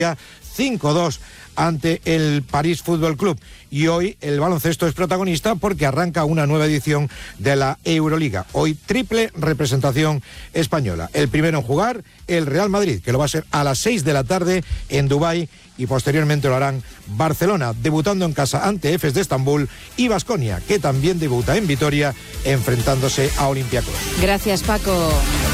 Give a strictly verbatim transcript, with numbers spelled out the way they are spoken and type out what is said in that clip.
cinco dos ante el París Fútbol Club. Y hoy el baloncesto es protagonista porque arranca una nueva edición de la Euroliga. Hoy triple representación española. El primero en jugar, el Real Madrid, que lo va a ser a las seis de la tarde en Dubái, y posteriormente lo harán Barcelona, debutando en casa ante Efes de Estambul, y Baskonia, que también debuta en Vitoria, enfrentándose a Olympiacos. Gracias, Paco.